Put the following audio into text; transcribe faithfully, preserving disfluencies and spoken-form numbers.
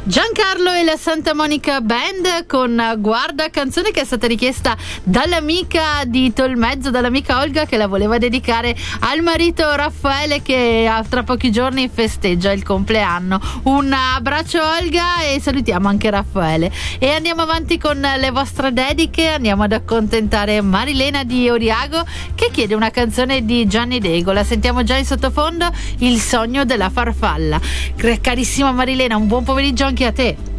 Giancarlo e la Santa Monica Band con Guarda, canzone che è stata richiesta dall'amica di Tolmezzo, dall'amica Olga, che la voleva dedicare al marito Raffaele, che tra pochi giorni festeggia il compleanno. Un abbraccio Olga e salutiamo anche Raffaele e andiamo avanti con le vostre dediche. Andiamo ad accontentare Marilena di Oriago, che chiede una canzone di Gianni Dego. La sentiamo già in sottofondo, Il sogno della farfalla. Carissima Marilena, un buon pomeriggio anche a te.